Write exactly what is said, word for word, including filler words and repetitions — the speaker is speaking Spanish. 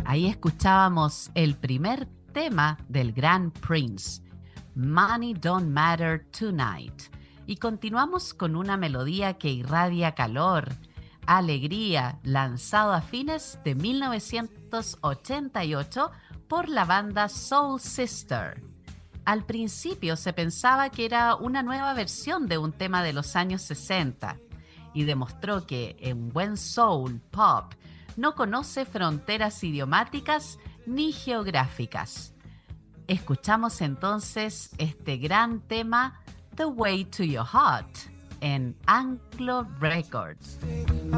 Ahí escuchábamos el primer tema del gran Prince, Money Don't Matter Tonight. Y continuamos con una melodía que irradia calor, alegría, lanzado a fines de mil novecientos ochenta y ocho por la banda Soul Sister. Al principio se pensaba que era una nueva versión de un tema de los años sesenta y demostró que en buen soul pop no conoce fronteras idiomáticas ni geográficas. Escuchamos entonces este gran tema The Way to Your Heart en Anglo Records.